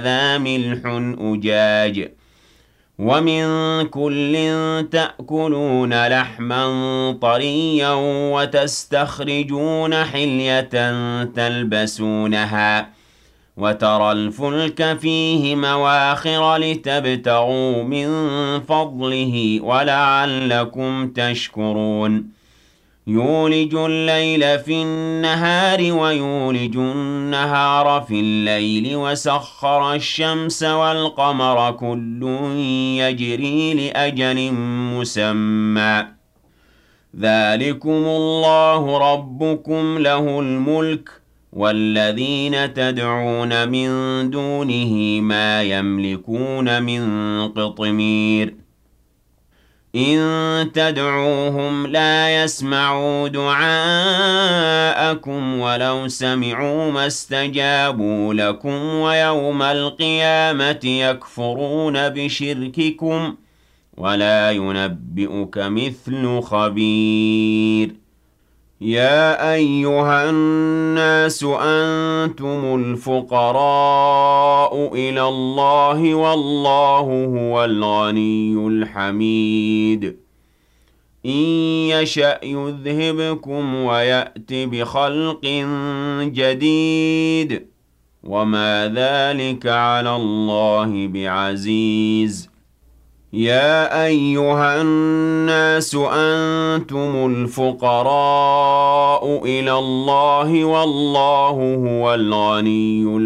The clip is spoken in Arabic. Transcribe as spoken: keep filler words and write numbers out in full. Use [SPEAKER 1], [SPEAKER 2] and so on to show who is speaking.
[SPEAKER 1] ذا ملح أجاج ومن كل تأكلون لحما طريا وتستخرجون حلية تلبسونها وترى الفلك فيه مواخر لتبتغوا من فضله ولعلكم تشكرون يولج الليل في النهار ويولج النهار في الليل وسخر الشمس والقمر كل يجري لأجل مسمى ذلكم الله ربكم له الملك والذين تدعون من دونه ما يملكون من قطمير إن تدعوهم لا يسمعوا دعاءكم ولو سمعوا ما استجابوا لكم ويوم القيامة يكفرون بشرككم ولا ينبئك مثل خبير يا أيها الناس أنتم الفقراء إلى الله والله هو الغني الحميد إن يشأ يذهبكم ويأت بخلق جديد وما ذلك على الله بعزيز يا أيها الناس أنتم الفقراء إلى الله والله هو الغني